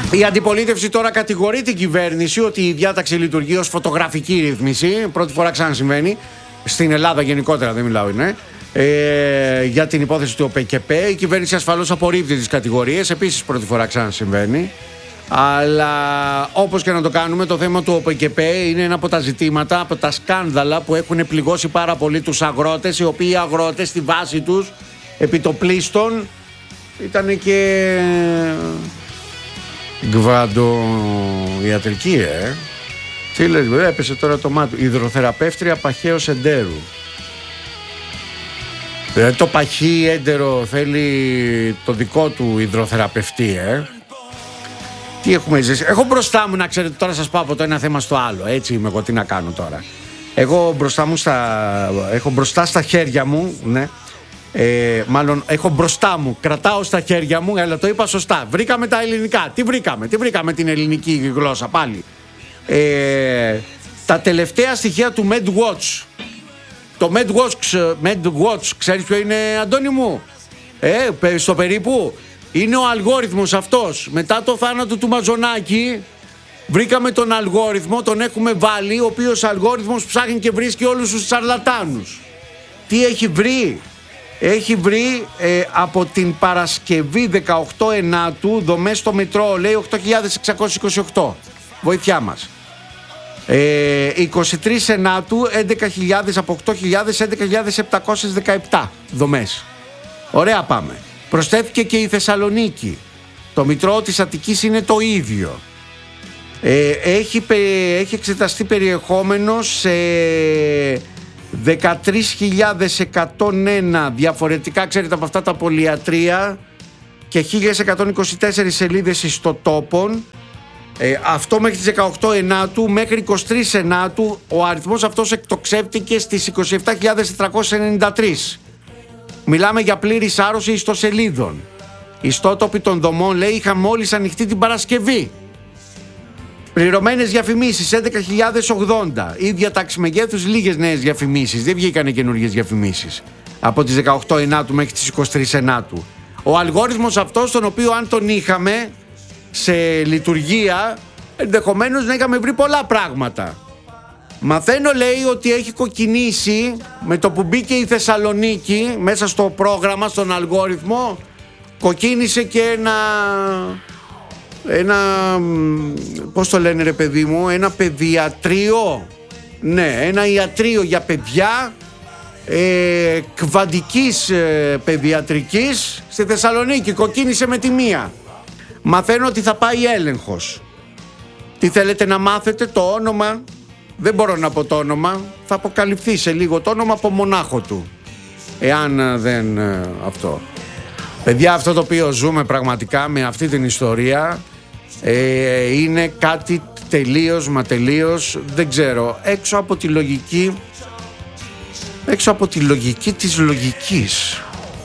Η αντιπολίτευση τώρα κατηγορεί την κυβέρνηση ότι η διάταξη λειτουργεί ως φωτογραφική ρύθμιση. Πρώτη φορά ξανασυμβαίνει. Στην Ελλάδα γενικότερα, δεν μιλάω, είναι. Για την υπόθεση του ΟΠΚΠ. Η κυβέρνηση ασφαλώς απορρίπτει τις κατηγορίες. Επίσης, πρώτη φορά ξανασυμβαίνει. Αλλά όπως και να το κάνουμε, το θέμα του ΟΠΚΠ είναι ένα από τα ζητήματα, από τα σκάνδαλα που έχουν πληγώσει πάρα πολύ τους αγρότες. Οι οποίοι αγρότες στη βάση τους, επιτοπλίστων, ήταν και γκβαντοιατρική, Τι λες, έπεσε τώρα το μάτι. Υδροθεραπεύτρια Παχαίος Εντέρου. Το παχύ έντερο θέλει το δικό του υδροθεραπευτή, Τι έχουμε ζήσει. Έχω μπροστά μου, να ξέρετε, τώρα σας πάω από το ένα θέμα στο άλλο. Έτσι είμαι εγώ, τι να κάνω τώρα. Εγώ έχω μπροστά στα χέρια μου, ναι. Μάλλον έχω μπροστά μου, κρατάω στα χέρια μου, αλλά το είπα σωστά. Βρήκαμε τα ελληνικά. Τι βρήκαμε την ελληνική γλώσσα πάλι. Τα τελευταία στοιχεία του MedWatch. Το MedWatch, ξέρεις ποιο είναι, Αντώνη μου? Στο περίπου. Είναι ο αλγόριθμος αυτός. Μετά το θάνατο του Μαζονάκη, βρήκαμε τον αλγόριθμο, τον έχουμε βάλει, ο οποίος αλγόριθμος ψάχνει και βρίσκει όλους τους σαρλατάνους. Τι έχει βρει? Έχει βρει από την Παρασκευή 18 Ενάτου δομές στο μετρό, λέει 8.628. Βοήθειά μας. 23 Ενάτου 11.000, από 8.000 11.717 δομές. Ωραία πάμε. Προσθέθηκε και η Θεσσαλονίκη. Το μητρό της Αττικής είναι το ίδιο. Έχει εξεταστεί περιεχόμενο σε 13.101 διαφορετικά, ξέρετε, από αυτά τα πολυατρία και 1.124 σελίδες ιστοτόπων. Αυτό μέχρι τις 18 Ενάτου, μέχρι 23 Ενάτου ο αριθμός αυτός εκτοξεύτηκε στις 27.493. Μιλάμε για πλήρη σάρωση ιστοσελίδων. Ιστότοποι των δομών, λέει, είχαν μόλις ανοιχτεί την Παρασκευή. Πληρωμένες διαφημίσεις 11.080. Ίδια τάξη μεγέθους, λίγες νέες διαφημίσεις. Δεν βγήκανε καινούργιες διαφημίσεις από τις 18 Ενάτου μέχρι τις 23 Ενάτου. Ο αλγόριθμος αυτός, τον οποίο αν τον είχαμε σε λειτουργία, ενδεχομένως να είχαμε βρει πολλά πράγματα. Μαθαίνω, λέει, ότι έχει κοκκινήσει με το που μπήκε η Θεσσαλονίκη μέσα στο πρόγραμμα, στον αλγόριθμο. Κοκκίνησε και ένα πώς το λένε, ρε παιδί μου, ένα παιδιατρίο. Ναι, ένα ιατρείο για παιδιά κβαντικής παιδιατρικής στη Θεσσαλονίκη. Κοκκίνησε με τη μία. Μαθαίνω ότι θα πάει έλεγχος. Τι θέλετε να μάθετε? Το όνομα? Δεν μπορώ να πω το όνομα. Θα αποκαλυφθεί σε λίγο το όνομα από μονάχο του, εάν δεν αυτό. Παιδιά, αυτό το οποίο ζούμε πραγματικά με αυτή την ιστορία είναι κάτι τελείως, μα τελείως, δεν ξέρω, έξω από τη λογική της λογικής.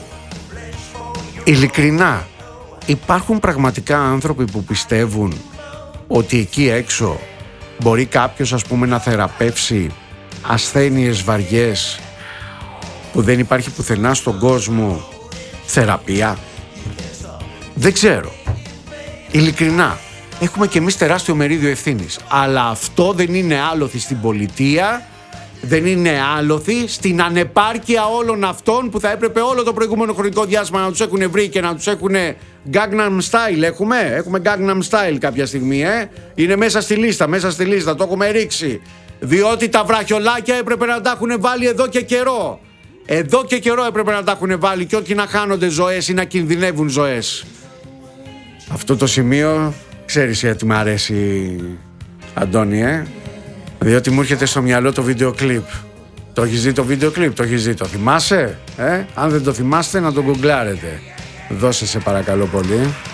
Ειλικρινά, υπάρχουν πραγματικά άνθρωποι που πιστεύουν ότι εκεί έξω μπορεί κάποιος, ας πούμε, να θεραπεύσει ασθένειες βαριές που δεν υπάρχει πουθενά στον κόσμο θεραπεία? Δεν ξέρω. Ειλικρινά, έχουμε και εμείς τεράστιο μερίδιο ευθύνης. Αλλά αυτό δεν είναι άλοθη στην πολιτεία, δεν είναι άλοθη στην ανεπάρκεια όλων αυτών που θα έπρεπε όλο το προηγούμενο χρονικό διάστημα να τους έχουν βρει και να τους έχουν Gangnam Style. Έχουμε Gangnam Style κάποια στιγμή, Είναι μέσα στη λίστα, το έχουμε ρίξει. Διότι τα βραχιολάκια έπρεπε να τα έχουν βάλει εδώ και καιρό. Εδώ και καιρό έπρεπε να τα έχουν βάλει και όχι να χάνονται ζωές ή να κινδυνεύουν ζωές. Αυτό το σημείο, ξέρεις γιατί μ' αρέσει, Αντώνη, διότι μου έρχεται στο μυαλό το βίντεο κλιπ. Το έχεις δει το βίντεο κλιπ? Το έχεις δει, το θυμάσαι? Αν δεν το θυμάστε, να το γκουγκλάρετε. Δώσε, σε παρακαλώ πολύ.